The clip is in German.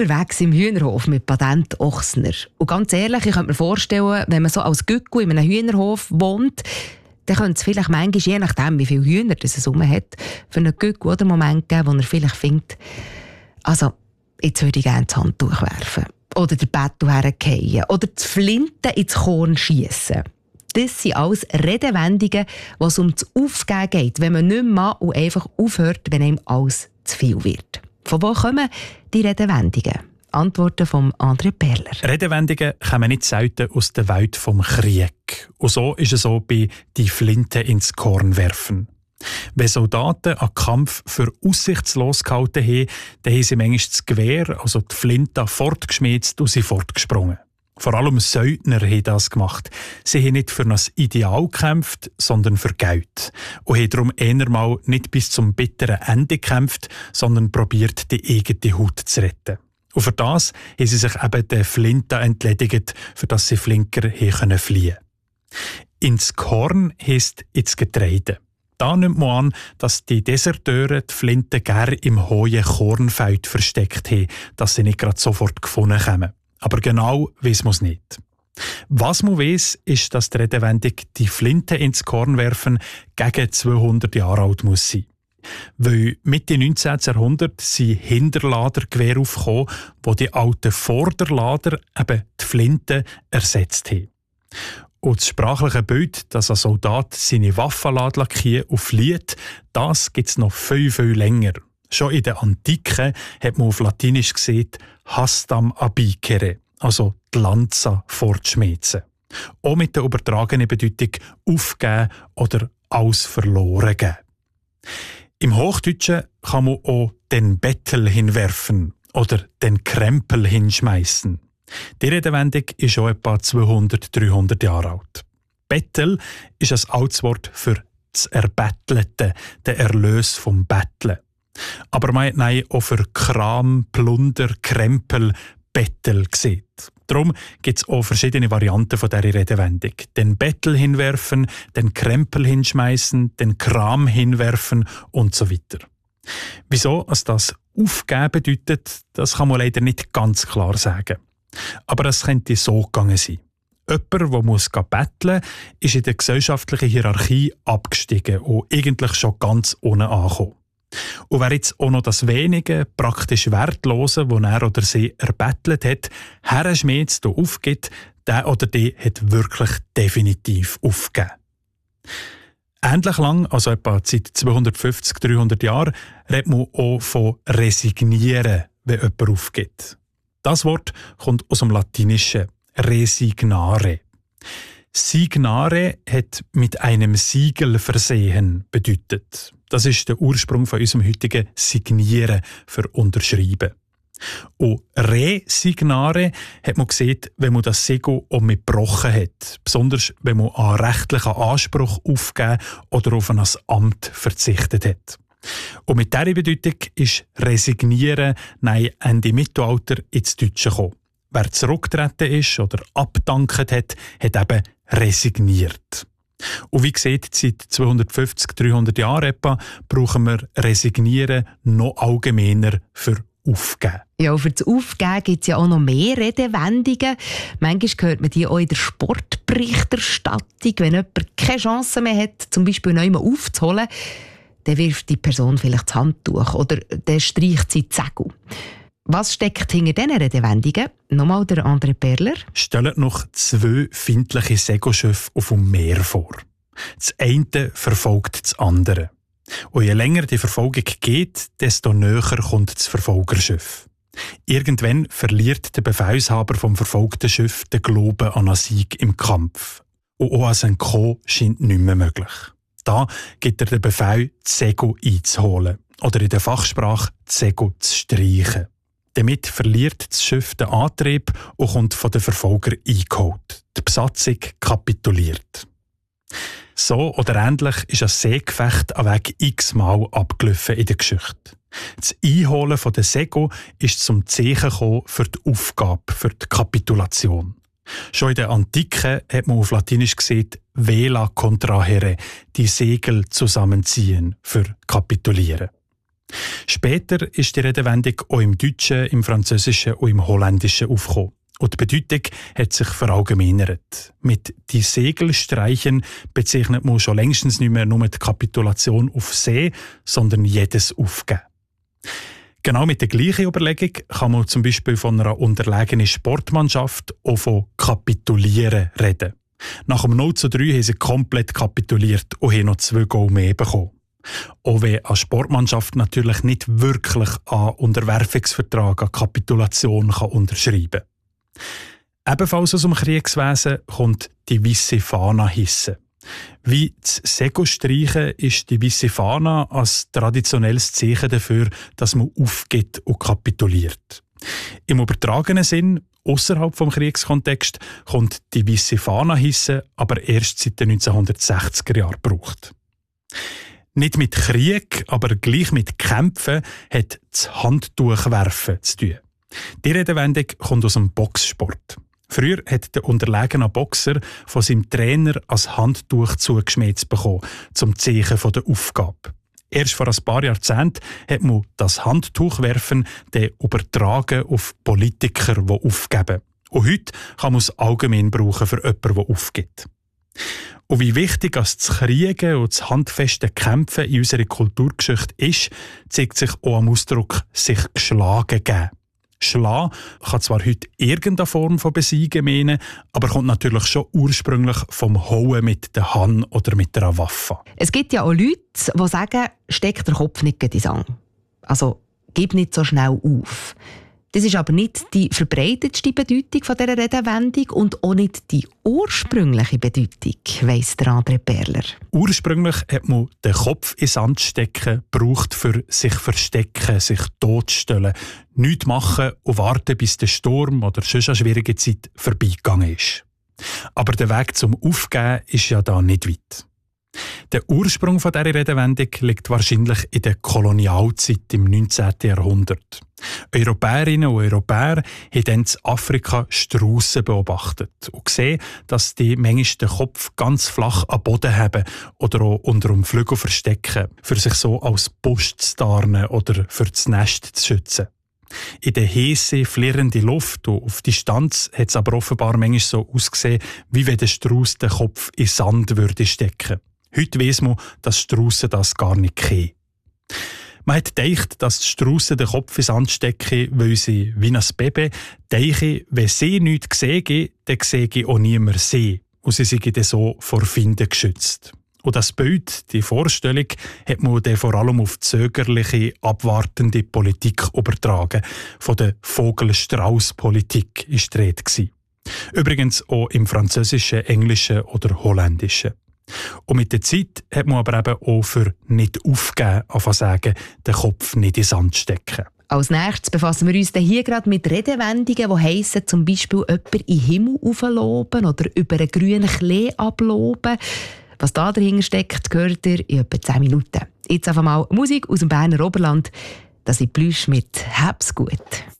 unterwegs im Hühnerhof mit Patent Ochsner. Und ganz ehrlich, ich könnte mir vorstellen, wenn man so als Gückel in einem Hühnerhof wohnt, dann könnte es vielleicht manchmal, je nachdem, wie viele Hühner es herum hat, für einen Gückel oder Moment geben, wo er vielleicht findet, also, jetzt würde ich gerne das Handtuch werfen. Oder den Bettel herfallen. Oder die Flinte ins Korn schiessen. Das sind alles Redewendungen, wo es um das Aufgeben geht, wenn man nicht mehr und einfach aufhört, wenn einem alles zu viel wird. Von wo kommen die Redewendungen? Antworten von André Perler. Redewendungen kommen nicht selten aus der Welt vom Krieg. Und so ist es auch bei «die Flinte ins Korn werfen». Wenn Soldaten einen Kampf für aussichtslos gehalten haben, dann haben sie manchmal das Gewehr, also die Flinte, fortgeschmiert und sind fortgesprungen. Vor allem Söldner haben das gemacht. Sie haben nicht für ein Ideal gekämpft, sondern für Geld. Und haben darum eher mal nicht bis zum bitteren Ende gekämpft, sondern probiert, die eigene Haut zu retten. Und für das haben sie sich eben der Flinte entledigt, für das sie flinker fliehen können. Ins Korn heisst ins Getreide. Da nimmt man an, dass die Deserteure die Flinte gerne im hohen Kornfeld versteckt haben, dass sie nicht gerade sofort gefunden kommen. Aber genau weiss man es nicht. Was man weiss, ist, dass die Redewendung «die Flinte ins Korn werfen» gegen 200 Jahre alt muss sein. Weil Mitte 19. Jahrhundert sind Hinterladergewehre aufgekommen, die die alten Vorderlader, eben die Flinte, ersetzt haben. Und das sprachliche Bild, dass ein Soldat seine Waffen lackiert und flieht, das gibt es noch viel, viel länger. Schon in der Antike hat man auf Latinisch gesagt «hastam abicere», also die Lanze fortschmeißen. Auch mit der übertragenen Bedeutung «aufgeben» oder «alles verloren geben». Im Hochdeutschen kann man auch «den Bettel hinwerfen» oder «den Krempel hinschmeißen». Die Redewendung ist schon etwa 200-300 Jahre alt. Bettel ist ein altes Wort für das Erbettelte, der Erlös vom Betteln. Aber man hat auch für Kram, Plunder, Krempel, Bettel gesehen. Darum gibt es auch verschiedene Varianten von dieser Redewendung. Den Bettel hinwerfen, den Krempel hinschmeißen, den Kram hinwerfen und so weiter. Wieso es das Aufgeben bedeutet, das kann man leider nicht ganz klar sagen. Aber es könnte so gegangen sein. Jemand, der betteln muss, ist in der gesellschaftlichen Hierarchie abgestiegen und eigentlich schon ganz unten angekommen. Und wer jetzt auch noch das Wenige, praktisch Wertlose, das er oder sie erbettelt hat, herschmiert und aufgibt, der oder die hat wirklich definitiv aufgegeben. Ähnlich lang, also etwa seit 250-300 Jahren, redet man auch von resignieren, wenn jemand aufgibt. Das Wort kommt aus dem Latinischen resignare. Signare hat mit einem Siegel versehen bedeutet. Das ist der Ursprung von unserem heutigen Signieren für Unterschreiben. Und resignare hat man gesehen, wenn man das Siegel auch mitgebrochen hat. Besonders wenn man an rechtlichen Anspruch aufgegeben oder auf ein Amt verzichtet hat. Und mit dieser Bedeutung ist resignieren Ende Mittelalter ins Deutsche gekommen. Wer zurückgetreten ist oder abgedankt hat, hat eben resigniert. Und wie gesagt, seit 250-300 Jahren etwa brauchen wir resignieren noch allgemeiner für aufgeben. Ja, für das Aufgeben gibt es ja auch noch mehr Redewendungen. Manchmal hört man die auch in der Sportberichterstattung. Wenn jemand keine Chance mehr hat, zum Beispiel neu aufzuholen, dann wirft die Person vielleicht das Handtuch oder dann streicht sie die Segel. Was steckt hinter diesen Redewendungen? Nochmal der André Perler. Stellt noch 2 feindliche Segelschiffe auf dem Meer vor. Das eine verfolgt das andere. Und je länger die Verfolgung geht, desto näher kommt das Verfolgerschiff. Irgendwann verliert der Befehlshaber vom verfolgten Schiff den Glauben an einen Sieg im Kampf. Und auch ein Entkommen scheint nicht mehr möglich. Da gibt er den Befehl, das Segel einzuholen. Oder in der Fachsprache, das Segel zu streichen. Damit verliert das Schiff den Antrieb und kommt von den Verfolgern eingeholt. Die Besatzung kapituliert. So oder ähnlich ist ein Seegefecht an Weg x-mal abgelaufen in der Geschichte. Das Einholen der Segel ist zum Zeichen gekommen für die Aufgabe, für die Kapitulation. Schon in der Antike hat man auf Latinisch gesagt, vela contrahere, die Segel zusammenziehen, für kapitulieren. Später ist die Redewendung auch im Deutschen, im Französischen und im Holländischen aufgekommen. Und die Bedeutung hat sich verallgemeinert. Mit «die Segel streichen» bezeichnet man schon längstens nicht mehr nur die Kapitulation auf See, sondern jedes Aufgeben. Genau mit der gleichen Überlegung kann man zum Beispiel von einer unterlegenen Sportmannschaft auch von «kapitulieren» reden. Nach dem 0:3 haben sie komplett kapituliert und haben noch 2 Goal mehr bekommen. Auch wenn eine Sportmannschaft natürlich nicht wirklich einen Unterwerfungsvertrag, eine Kapitulation unterschreiben kann. Ebenfalls aus dem Kriegswesen kommt die weisse Fahne hissen. Wie das Sego streichen ist die weisse Fahne als traditionelles Zeichen dafür, dass man aufgibt und kapituliert. Im übertragenen Sinn, außerhalb vom Kriegskontext, kommt die weisse Fahne hissen, aber erst seit den 1960er Jahren gebraucht. Nicht mit Krieg, aber gleich mit Kämpfen hat das Handtuchwerfen zu tun. Die Redewendung kommt aus dem Boxsport. Früher hat der unterlegene Boxer von seinem Trainer als Handtuch zugeschmiert bekommen, zum Zeichen der Aufgabe. Erst vor ein paar Jahrzehnten hat man das Handtuchwerfen übertragen auf Politiker, die aufgeben. Und heute kann man es allgemein brauchen für jemanden, der aufgibt. Und wie wichtig das Kriegen und das handfeste Kämpfen in unserer Kulturgeschichte ist, zeigt sich auch am Ausdruck «sich geschlagen geben». Schlagen kann zwar heute irgendeine Form von Besiegen meinen, aber kommt natürlich schon ursprünglich vom Hauen mit der Hand oder mit einer Waffe. Es gibt ja auch Leute, die sagen, steck den Kopf nicht in den Sand. Also, gib nicht so schnell auf. Das ist aber nicht die verbreitetste Bedeutung von dieser Redewendung und auch nicht die ursprüngliche Bedeutung, weiss der André Perler. Ursprünglich hat man den Kopf in den Sand stecken gebraucht, für sich verstecken, sich totstellen, nichts machen und warten, bis der Sturm oder sonst eine schwierige Zeit vorbeigegangen ist. Aber der Weg zum Aufgeben ist ja da nicht weit. Der Ursprung dieser Redewendung liegt wahrscheinlich in der Kolonialzeit im 19. Jahrhundert. Europäerinnen und Europäer haben dann in Afrika Straussen beobachtet und gesehen, dass die manchmal den Kopf ganz flach am Boden haben oder auch unter dem Flügel verstecken, für sich so als Busch zu tarnen oder für das Nest zu schützen. In der heissen, flirrenden Luft und auf Distanz hat es aber offenbar manchmal so ausgesehen, wie wenn der Strauss den Kopf in Sand würde stecken. Heute weiss man, dass Straussen das gar nicht kennen. Man hat gedacht, dass die Straussen den Kopf in Sand stecken, weil sie, wie ein Baby, denken, wenn sie nichts sehen, dann sehe auch niemand sie. Und sie sind dann so vor Finden geschützt. Und das Bild, die Vorstellung, hat man dann vor allem auf die zögerliche, abwartende Politik übertragen. Von der Vogel-Strauß-Politik war die Rede. Übrigens auch im Französischen, Englischen oder Holländischen. Und mit der Zeit hat man aber eben auch für «nicht aufgeben» sagen, den Kopf nicht in den Sand stecken. Als nächstes befassen wir uns hier gerade mit Redewendungen, die heissen, zum Beispiel jemanden in den Himmel aufloben oder über einen grünen Klee abloben. Was da dahinter steckt, gehört ihr in etwa 10 Minuten. Jetzt einfach mal Musik aus dem Berner Oberland. Das ist Plüsch mit «Hab's gut».